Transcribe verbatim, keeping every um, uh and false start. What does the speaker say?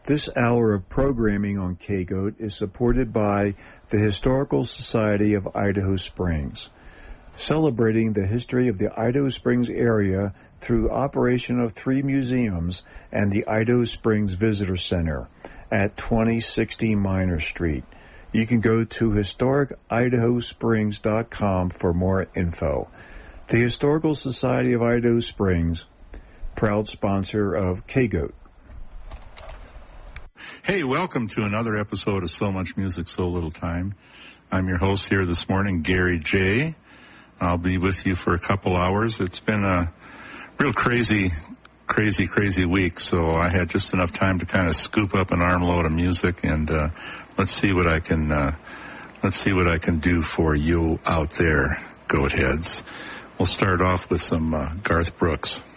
This hour of programming on K-Goat is supported by the Historical Society of Idaho Springs, celebrating the history of the Idaho Springs area through operation of three museums and the Idaho Springs Visitor Center at twenty sixty Minor Street. You can go to historic idaho springs dot com for more info. The Historical Society of Idaho Springs, proud sponsor of K-Goat. Hey, welcome to another episode of So Much Music, So Little Time. I'm your host here this morning, Gary J. I'll be with you for a couple hours. It's been a real crazy, crazy, crazy week, so I had just enough time to kind of scoop up an armload of music, and uh, let's see what I can uh, let's see what I can do for you out there, goat heads. We'll start off with some uh, Garth Brooks.